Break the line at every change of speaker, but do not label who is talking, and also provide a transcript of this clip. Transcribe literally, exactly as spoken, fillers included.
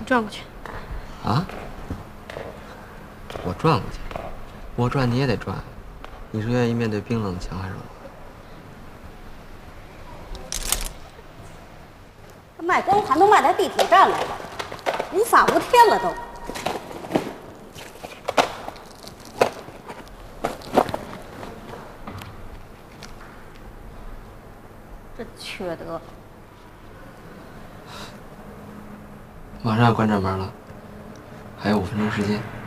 转过去。
啊？我转过去？我转你也得转。你是愿意面对冰冷的墙，还是
我？卖光盘都卖到地铁站来了，无法无天了都。这缺德！
马上要关站门了，还有五分钟时间。